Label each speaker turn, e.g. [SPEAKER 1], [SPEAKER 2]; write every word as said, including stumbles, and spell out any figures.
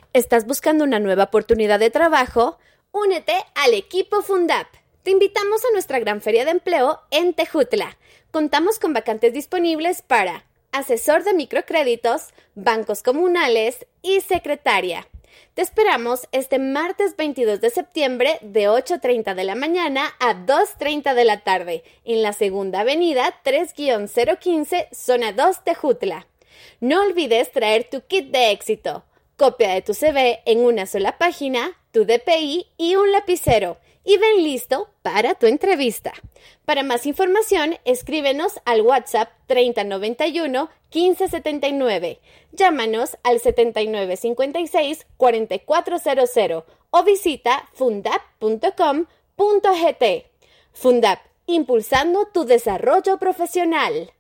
[SPEAKER 1] ¿Estás buscando una nueva oportunidad de trabajo? Únete al equipo Fundap. Te invitamos a nuestra gran feria de empleo en Tejutla. Contamos con vacantes disponibles para asesor de microcréditos, bancos comunales y secretaria. Te esperamos este martes veintidós de septiembre de ocho treinta de la mañana a dos treinta de la tarde en la Segunda Avenida tres guión cero quince, Zona dos, Tejutla. No olvides traer tu kit de éxito, copia de tu C V en una sola página, tu D P I y un lapicero. Y ven listo para tu entrevista. Para más información, escríbenos al WhatsApp treinta noventa y uno quince setenta y nueve. Llámanos al setenta y nueve cincuenta y seis cuarenta y cuatro cero cero o visita fundap punto com punto gt. Fundap, impulsando tu desarrollo profesional.